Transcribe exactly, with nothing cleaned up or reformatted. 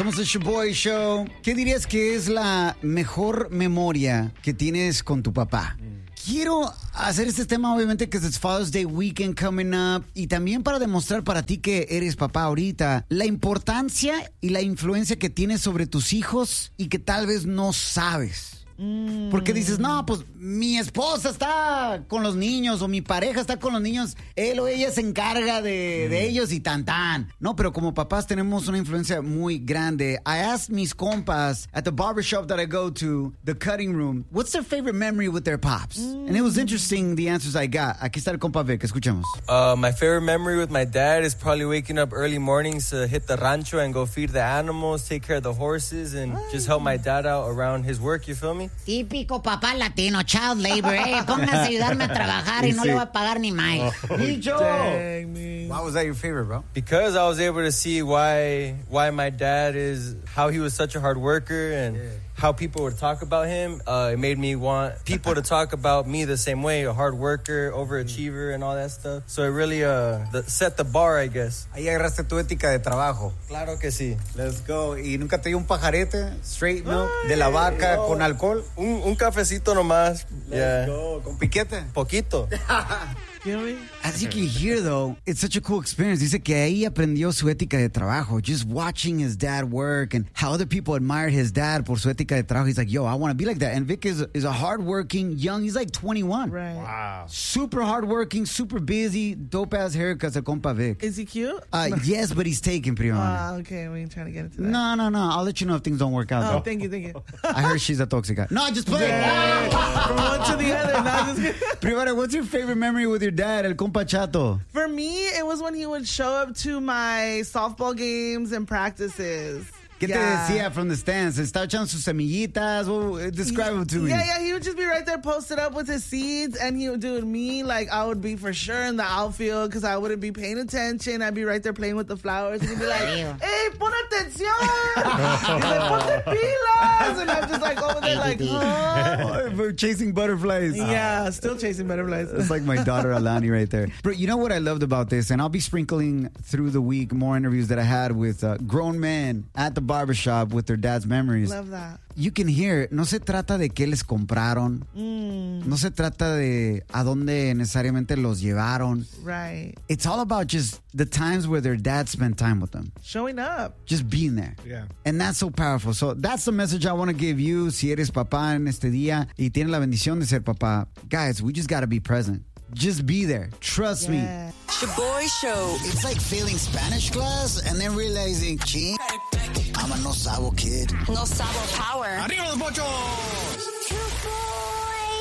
Somos el Shoboy Show. ¿Qué dirías que es la mejor memoria que tienes con tu papá? Quiero hacer este tema, obviamente, que es Father's Day weekend coming up. Y también para demostrar para ti que eres papá ahorita, la importancia y la influencia que tienes sobre tus hijos y que tal vez no sabes. Porque dices, no, pues mi esposa está con los niños o mi pareja está con los niños, él o ella se encarga de, de ellos y tan tan. No, pero como papás tenemos una influencia muy grande. I asked mis compas at the barbershop that I go to, the cutting room, what's their favorite memory with their pops? Mm. And it was interesting the answers I got. Aquí está el compa Vic, escuchemos. Uh, my favorite memory with my dad is probably waking up early mornings to hit the rancho and go feed the animals, take care of the horses, and just help my dad out around his work, you feel me? Típico papá latino, child labor, eh. Póngase a ayudarme a trabajar y no le voy a pagar ni más. Micho! Why was that your favorite, bro? Because I was able to see why why my dad is, how he was such a hard worker and yeah. how people would talk about him. Uh, it made me want people to talk about me the same way, a hard worker, overachiever, and all that stuff. So it really uh, the, set the bar, I guess. Ahí agarraste tu ética de trabajo. Claro que sí. Let's go. ¿Y nunca te dio un pajarete, straight milk, Ay, de la vaca no. con alcohol? Un, un cafecito nomás. Let's yeah. go. ¿Con piquete? Poquito. As you can hear, though, it's such a cool experience. Dice que ahí aprendió su ética de trabajo. Just watching his dad work and how other people admired his dad por su ética de trabajo. He's like, yo, I want to be like that. And Vic is, is a hardworking, young, he's like twenty-one. Right. Wow. Super hardworking, super busy, dope-ass haircuts, el compa Vic. Is he cute? Uh, yes, but he's taken, Priona. Ah, uh, okay. We ain't trying to get into that. No, no, no. I'll let you know if things don't work out, Oh, though. thank you, thank you. I heard she's a toxica. No, just play. From one to the other. No, just Primero, what's your favorite memory with your dad, el compa Chato? For me, it was when he would show up to my softball games and practices. ¿Qué yeah. te decía from the stands? ¿Estaba echando sus semillitas? Well, describe it to me. Yeah, yeah, he would just be right there posted up with his seeds. And he would, dude, me, like, I would be for sure in the outfield because I wouldn't be paying attention. I'd be right there playing with the flowers. And he'd be like, hey, pon atención. He's like, ponte pilas. And I'm just like over there like, huh? We're chasing butterflies. Yeah, still chasing butterflies. It's like my daughter Alani right there. But you know what I loved about this? And I'll be sprinkling through the week more interviews that I had with uh, grown men at the barbershop with their dad's memories. Love that. You can hear, no se trata de qué les compraron. Mm. No se trata de a dónde necesariamente los llevaron. Right. It's all about just the times where their dad spent time with them. Showing up. Just being there. Yeah. And that's so powerful. So that's the message I want to give you. Si eres papá en este día y tienes la bendición de ser papá. Guys, we just got to be present. Just be there. Trust yeah. me. Shoboy Show. It's like failing Spanish class and then realizing, ching, I'm a no sabo kid. No sabo power. Arriba los bochos!